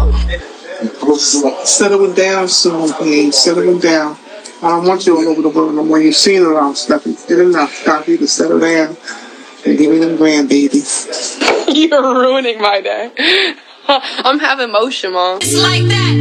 Settle it down soon, please. Settle it down. I don't want you all over the world no more. You've seen it all, Steffi. Did enough. Time you to settle down and give me them grandbabies. You're ruining my day. I'm having motion, Mom. It's like that.